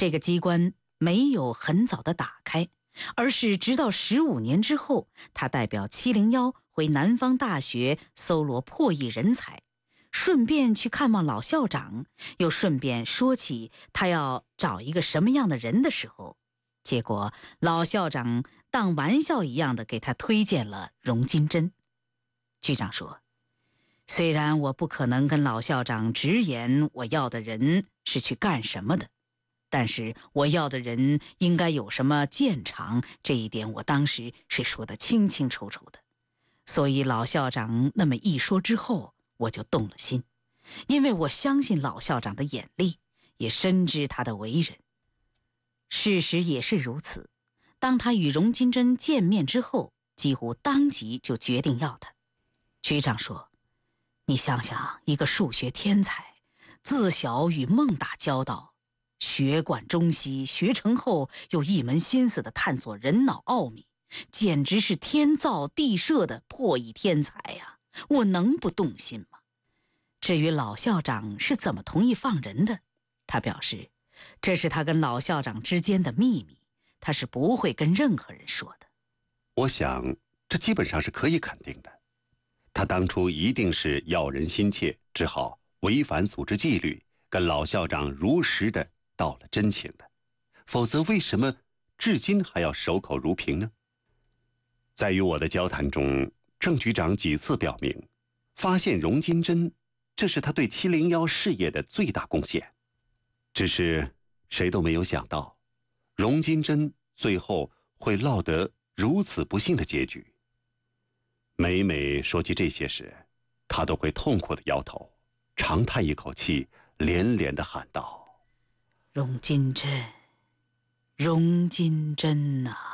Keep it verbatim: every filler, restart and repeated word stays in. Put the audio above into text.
这个机关没有很早的打开，而是直到十五年之后，他代表七零幺回南方大学搜罗破译人才，顺便去看望老校长，又顺便说起他要找一个什么样的人的时候，结果老校长当玩笑一样的给他推荐了荣金珍。局长说，虽然我不可能跟老校长直言我要的人是去干什么的，但是我要的人应该有什么见长，这一点我当时是说得清清楚楚的。所以老校长那么一说之后，我就动了心，因为我相信老校长的眼力，也深知他的为人。事实也是如此，当他与荣金珍见面之后，几乎当即就决定要他。局长说，你想想，一个数学天才，自小与孟打交道，学贯中西，学成后又一门心思地探索人脑奥秘，简直是天造地设的破译天才呀！我能不动心吗？至于老校长是怎么同意放人的，他表示，这是他跟老校长之间的秘密，他是不会跟任何人说的。 我想，这基本上是可以肯定的。他当初一定是要人心切，只好违反组织纪律，跟老校长如实的道了真情的，否则为什么至今还要守口如瓶呢？在与我的交谈中，郑局长几次表明，发现荣金珍，这是他对七零幺事业的最大贡献。只是谁都没有想到，荣金珍最后会落得如此不幸的结局。每每说起这些时，他都会痛苦地摇头，长叹一口气，连连地喊道： 荣金珍，荣金珍啊！